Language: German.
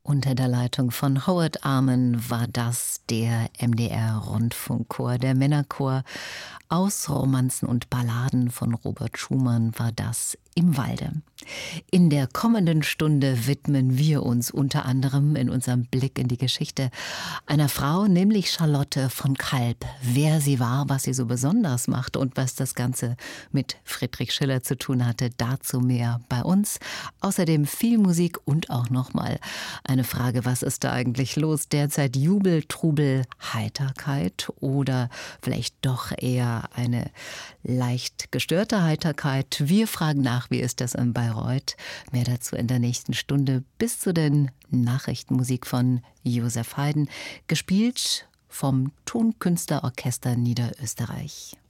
Unter der Leitung von Howard Arman war das der MDR-Rundfunkchor, der Männerchor aus Romanzen und Balladen von Robert Schumann war das im Walde. In der kommenden Stunde widmen wir uns unter anderem in unserem Blick in die Geschichte einer Frau, nämlich Charlotte von Kalb. Wer sie war, was sie so besonders machte und was das Ganze mit Friedrich Schiller zu tun hatte, dazu mehr bei uns. Außerdem viel Musik und auch nochmal eine Frage, was ist da eigentlich los? Derzeit Jubel, Trubel, Heiterkeit oder vielleicht doch eher eine leicht gestörte Heiterkeit? Wir fragen nach, wie ist das in Bayreuth? Mehr dazu in der nächsten Stunde bis zu den Nachrichtenmusik von Josef Haydn, gespielt vom Tonkünstlerorchester Niederösterreich.